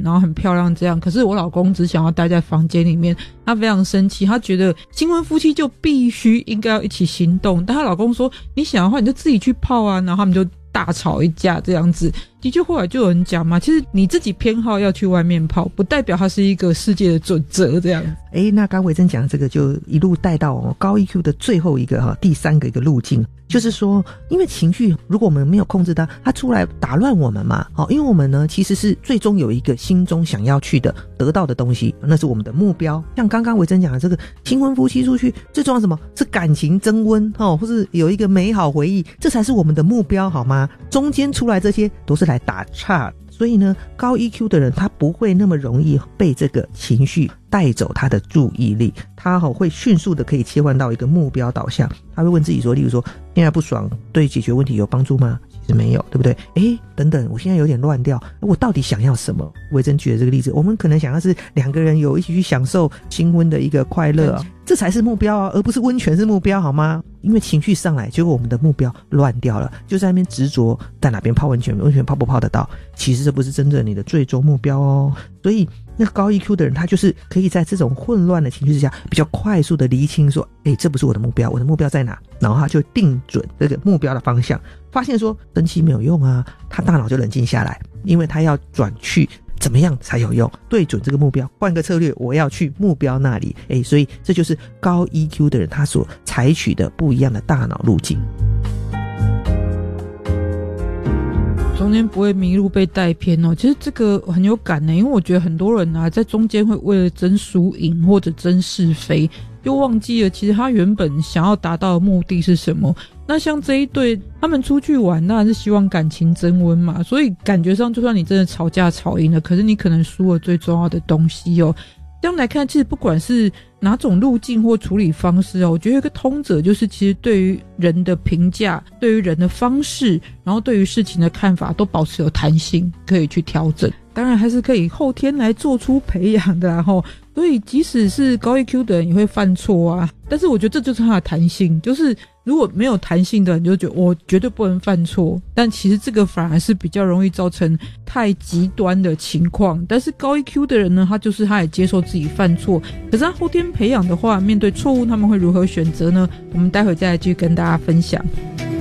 然后很漂亮这样，可是我老公只想要待在房间里面，他非常生气，他觉得新婚夫妻就必须应该要一起行动，但她老公说你想的话你就自己去泡啊，然后他们就大吵一架这样子。的确后来就有人讲嘛，其实你自己偏好要去外面泡，不代表它是一个世界的准则这样。 那刚维珍讲的这个就一路带到高 EQ 的最后一个第三个一个路径，就是说因为情绪如果我们没有控制它出来打乱我们嘛，因为我们呢其实是最终有一个心中想要去的得到的东西，那是我们的目标。像刚刚维珍讲的这个新婚夫妻出去最重要什么是感情增温或是有一个美好回忆，这才是我们的目标好吗？中间出来这些都是来打岔。所以呢高 EQ 的人他不会那么容易被这个情绪带走他的注意力，他会迅速的可以切换到一个目标导向。他会问自己说，例如说现在不爽对解决问题有帮助吗？其实没有，对不对？等等，我现在有点乱掉，我到底想要什么？维珍举的这个例子，我们可能想要是两个人有一起去享受新婚的一个快乐这才是目标而不是温泉是目标好吗？因为情绪上来，结果我们的目标乱掉了，就在那边执着在哪边泡温泉，温泉泡不泡得到，其实这不是真正你的最终目标哦。所以那个高 EQ 的人他就是可以在这种混乱的情绪之下比较快速的厘清说这不是我的目标，我的目标在哪，然后他就定准这个目标的方向，发现说生气没有用啊，他大脑就冷静下来，因为他要转去怎么样才有用，对准这个目标，换个策略，我要去目标那里。所以这就是高 EQ 的人他所采取的不一样的大脑路径， 中间不会迷路被带偏其实这个很有感因为我觉得很多人在中间会为了争输赢或者争是非，就忘记了其实他原本想要达到的目的是什么。那像这一对他们出去玩当然是希望感情增温嘛，所以感觉上就算你真的吵架吵赢了，可是你可能输了最重要的东西这样来看，其实不管是哪种路径或处理方式我觉得有一个通则，就是其实对于人的评价，对于人的方式，然后对于事情的看法都保持有弹性，可以去调整。当然还是可以后天来做出培养的所以即使是高 EQ 的人也会犯错但是我觉得这就是他的弹性，就是如果没有弹性的人就觉得我绝对不能犯错，但其实这个反而是比较容易造成太极端的情况。但是高 EQ 的人呢，他也接受自己犯错，可是他后天培养的话，面对错误他们会如何选择呢？我们待会再来继续跟大家分享。